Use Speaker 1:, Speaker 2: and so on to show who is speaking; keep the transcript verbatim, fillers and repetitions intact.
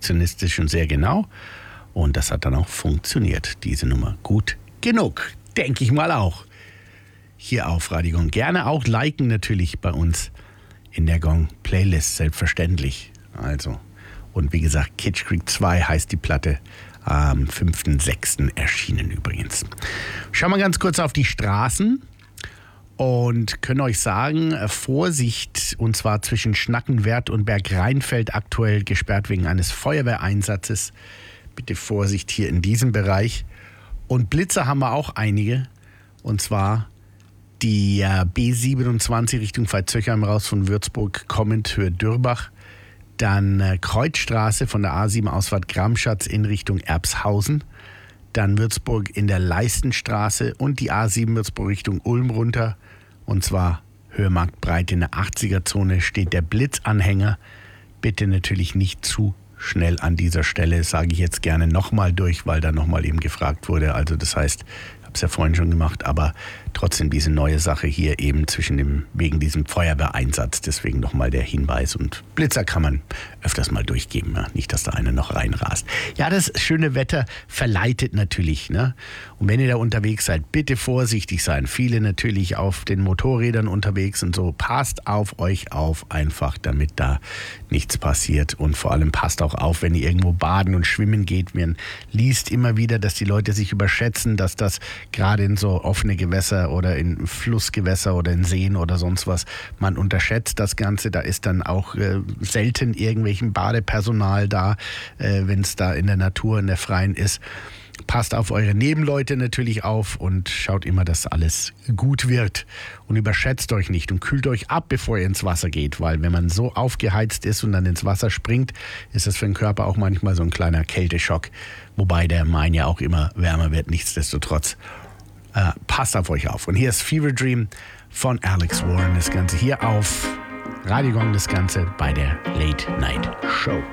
Speaker 1: perfektionistisch und sehr genau. Und das hat dann auch funktioniert, diese Nummer. Gut genug, denke ich mal auch. Hier auf Radio Gong. Gerne auch liken natürlich bei uns in der Gong-Playlist, selbstverständlich. Also, und wie gesagt, Kitsch Creek zwei heißt die Platte, am fünften sechsten erschienen übrigens. Schauen wir ganz kurz auf die Straßen und können euch sagen, Vorsicht, und zwar zwischen Schnackenwerth und Bergrheinfeld aktuell gesperrt wegen eines Feuerwehreinsatzes. Bitte Vorsicht hier in diesem Bereich. Und Blitzer haben wir auch einige, und zwar die äh, B siebenundzwanzig Richtung Veitshöchheim raus von Würzburg kommend Höhe Dürbach. Dann äh, Kreuzstraße von der A sieben Ausfahrt Gramschatz in Richtung Erbshausen. Dann Würzburg in der Leistenstraße und die A sieben Würzburg Richtung Ulm runter. Und zwar Höhe Marktbreite in der achtziger-Zone steht der Blitzanhänger. Bitte natürlich nicht zu schnell an dieser Stelle, sage ich jetzt gerne nochmal durch, weil da nochmal eben gefragt wurde. Also das heißt, ich habe es ja vorhin schon gemacht, aber trotzdem diese neue Sache hier eben zwischen dem, wegen diesem Feuerwehreinsatz, deswegen nochmal der Hinweis. Und Blitzer kann man öfters mal durchgeben, ja? Nicht, dass da einer noch reinrast. Ja, das schöne Wetter verleitet natürlich, ne? Und wenn ihr da unterwegs seid, bitte vorsichtig sein. Viele natürlich auf den Motorrädern unterwegs und so. Passt auf euch auf einfach, damit da nichts passiert. Und vor allem passt auch auf, wenn ihr irgendwo baden und schwimmen geht. Man liest immer wieder, dass die Leute sich überschätzen, dass das gerade in so offene Gewässer oder in Flussgewässer oder in Seen oder sonst was, man unterschätzt das Ganze. Da ist dann auch äh, selten irgendwelchen Badepersonal da, äh, wenn es da in der Natur, in der Freien ist. Passt auf eure Nebenleute natürlich auf und schaut immer, dass alles gut wird. Und überschätzt euch nicht und kühlt euch ab, bevor ihr ins Wasser geht. Weil wenn man so aufgeheizt ist und dann ins Wasser springt, ist das für den Körper auch manchmal so ein kleiner Kälteschock. Wobei der Main ja auch immer wärmer wird, nichtsdestotrotz. Äh, passt auf euch auf. Und hier ist Fever Dream von Alex Warren. Das Ganze hier auf Radio Gong, das Ganze bei der Late Night Show.